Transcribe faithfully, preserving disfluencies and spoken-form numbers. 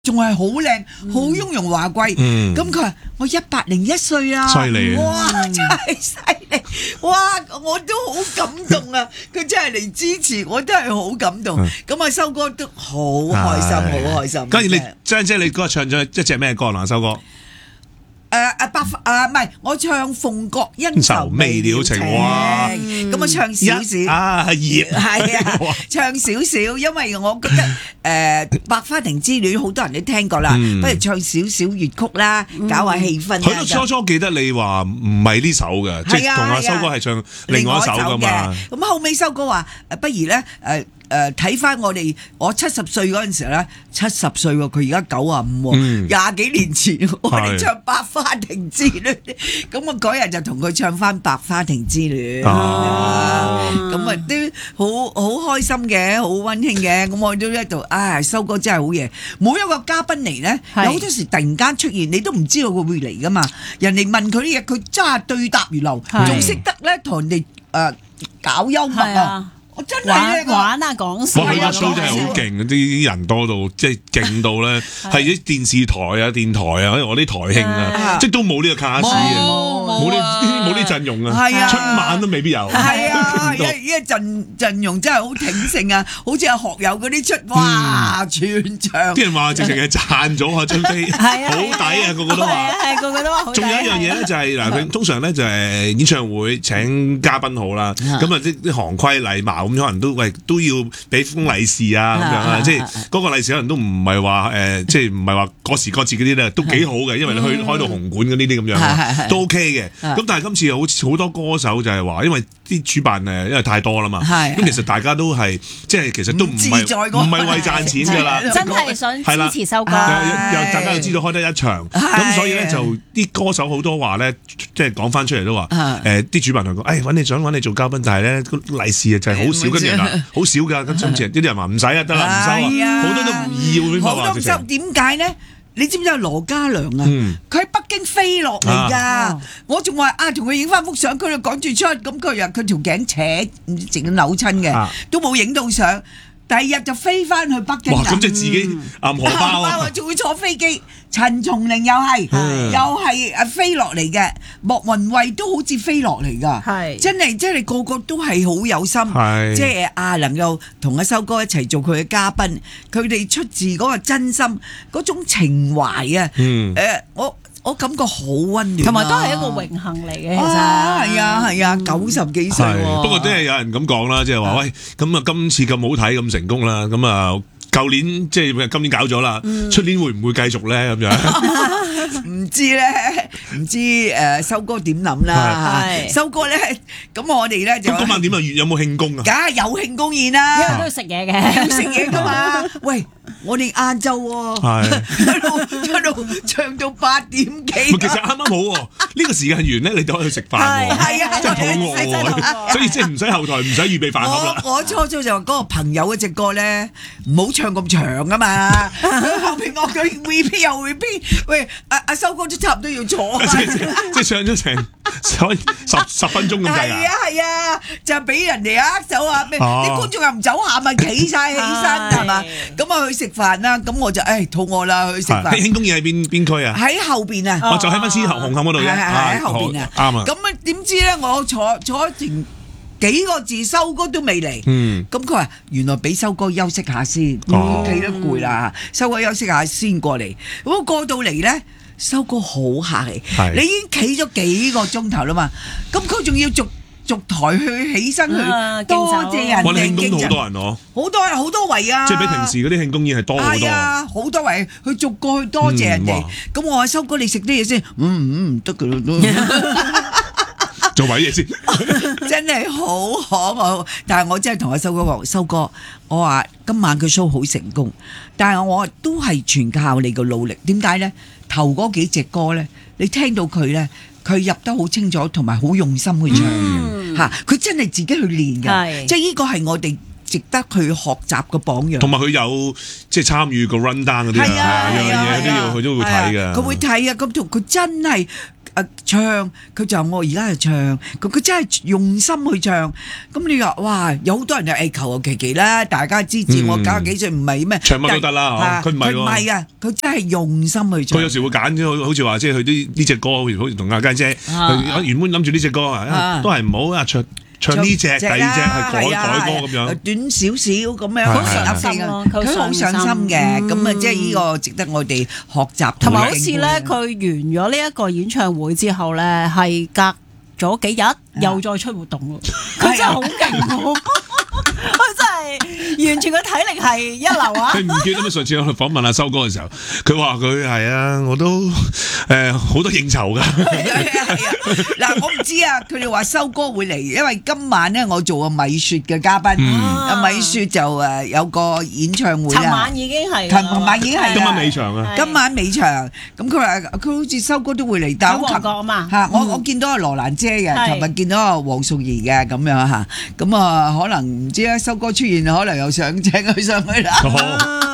仲係好靚，好雍容華貴。咁佢話我一百零一歲啊， 犀利！ 哇，真係犀利！哇，我都好感動啊！佢真係嚟支持，我都係好感動。咁啊，修哥都好開心，好開心。 跟住你即即係你嗰日唱咗一隻咩歌嗱，修哥？ 誒誒百誒唔係，我唱鳳閣恩仇未了情，哇！咁我唱少少啊，葉係啊，唱少少，因為我覺得誒百花亭之戀好多人都聽過啦，不如唱少少粵曲啦，搞下氣氛。 佢都初初記得你話唔係呢首嘅，即係同阿修哥係唱另外一首噶嘛。 咁後尾修哥話誒，不如咧誒。誒睇翻我哋，我七十歲嗰陣時咧，七十歲喎，佢而家九啊五喎，廿幾年前我哋唱《百花亭之戀》，咁我嗰日就同佢唱翻《百花亭之戀》，咁啊都好好開心嘅，好溫馨嘅，咁我都喺度，唉，修哥真係好嘢，每一個嘉賓嚟咧，有好多時突然間出現，你都唔知道佢會嚟噶嘛，人哋問佢啲嘢，佢真係對答如流，仲識得咧同人哋誒搞幽默啊！我真係玩啊講笑， 佢個 show 真係好勁，啲人多到即係勁到咧，係啲電視台啊、電台啊，我啲台慶啊，即係都冇呢個卡士嘅，冇呢冇呢陣容啊，春晚都未必有。 係啊，因為因為陣陣容真係好挺盛啊，好似阿學友嗰啲出，哇全場。啲人話直情係賺咗啊張飛，好抵啊，個個都話。 係個個都話好抵。 仲有一樣嘢咧，就係嗱，佢通常咧就係演唱會請嘉賓好啦，咁啊啲啲行規禮貌。咁可能都喂都要俾封利是啊咁樣啊，即係嗰個利是可能都唔係話誒，即係唔係話各時各節嗰啲咧，都幾好嘅，因為你去開到紅館嗰啲啲咁樣都 OK 嘅。咁但係今次好似好多歌手就係話，因為啲主辦誒因為太多啦嘛，咁其實大家都係即係其實都唔係唔係為賺錢㗎啦， 真係想支持修哥。 又大家都知道開得一場，咁所以咧就啲歌手好多話咧，即係講翻出嚟都話誒啲主辦同佢講，誒揾你想揾你做嘉賓，但係咧利是就係好少，跟住嗱好少㗎，咁甚至啲人話唔使啊，得啦，唔收啊，好多都唔要。 好多唔收，點解咧？你知唔知有羅嘉良啊？佢喺北京飛落嚟㗎，我仲話啊，同佢影翻幅相，佢就趕住出，咁佢又佢條頸扯，唔知整到扭親嘅，都冇影到相。第二日就飛翻去北京啦。 哇！咁即係自己揞荷包啊！ 仲會坐飛機。陳松伶又係，又係誒飛落嚟嘅，莫文蔚都好似飛落嚟㗎，真係真係個個都係好有心，即係啊能夠同阿修哥一齊做佢嘅嘉賓，佢哋出自嗰個真心嗰種情懷啊，誒我我感覺好溫暖， 同埋都係一個榮幸嚟嘅，其實係啊係啊，九十幾歲喎。 不過都係有人咁講啦，即係話喂，咁啊今次咁好睇咁成功啦，咁啊。舊年即係今年搞咗啦，出年會唔會繼續咧？咁樣唔知咧，唔知誒修哥點諗啦？修哥咧，咁我哋咧就咁嗰晚點啊？有冇慶功啊？ 梗係有慶功宴啦， 因為都要食嘢嘅， 要食嘢噶嘛。喂，我哋晏晝喎，一路一路唱到八點幾。 其實啱啱好喎，呢個時間完咧，你就可以食飯喎， 係啊， 真係肚餓喎，所以即係唔使後台，唔使預備飯盒啦。 我初初就話嗰個朋友嗰隻歌咧，唔好唱咁長啊嘛，佢後邊樂隊 repeat 又 repeat，喂阿阿修哥都差唔多要坐， 即係唱咗成十十分鐘咁滯啊！ 係啊係啊，就俾人哋握手啊咩？啲觀眾又唔走下咪企晒起身係嘛？咁啊去食飯啦，咁我就誒肚餓啦去食飯。 慶功宴喺邊邊區啊？ 喺後邊啊！ 我就喺翻獅頭紅磡嗰度嘅， 係係喺後邊啊！ 啱啊！ 咁啊點知咧？我坐坐成幾個字，修哥都未嚟。 嗯， 咁佢話原來俾修哥休息下先，企得攰啦，修哥休息下先過嚟。咁過到嚟咧，修哥好客氣，你已經企咗幾個鐘頭啦嘛，咁佢仲要逐逐台去起身去多謝人哋。 我哋慶功好多人哦， 好多人好多圍啊！ 即係比平時嗰啲慶功宴係多好多。 係啊，好多圍，佢逐個去多謝人哋。咁我話修哥，你食啲嘢先，嗯嗯得噶啦都。 做埋嘢先， 真係好可愛。但係我真係同阿修哥講，修哥，我話今晚佢 show 好成功，但係我都係全靠你個努力。點解呢？頭嗰幾隻歌呢，你聽到佢呢，佢入得好清楚，同埋好用心去唱嚇。佢、嗯、真係自己去練嘅，即係呢個係我哋值得去學習嘅榜樣。 同埋佢有即係參與個 run down 嗰啲啊，樣樣嘢都要佢都會睇嘅。 佢會睇啊，咁同佢真係。 誒唱，佢就我而家係唱，佢佢真係用心去唱。咁你話哇，有好多人就誒求求其其啦，大家支持我九十幾歲唔係咩？ 唱乜都得啦，佢唔係佢唔係啊，佢真係用心去唱。 佢有時會揀咗，好似話即係佢啲呢隻歌，好似好似同阿家姐，佢原本諗住呢隻歌啊，都係唔好啊唱。唱呢隻第二隻係改改歌咁樣， 短少少咁樣， 好上心咯， 佢好上心嘅，咁啊即係呢個值得我哋學習。 同埋好似咧，佢完咗呢一個演唱會之後咧，係隔咗幾日又再出活動咯，佢真係好勁喎！佢真係完全個體力係一流啊！ 佢唔記得咩？上次我去訪問阿修哥嘅時候，佢話佢係啊，我都誒好多應酬㗎。 係啊係啊！嗱，我唔知啊，佢哋話修哥會嚟，因為今晚咧我做阿米雪嘅嘉賓，阿米雪就誒有個演唱會啦。 尋晚已經係， 尋晚已經係今晚尾場啊！ 今晚尾場，咁佢話佢好似修哥都會嚟，但係旺角啊嘛嚇，我我見到阿羅蘭姐嘅，尋日見到阿黃淑儀嘅咁樣嚇，咁啊可能唔知咧，修哥出現可能又想請佢上去啦。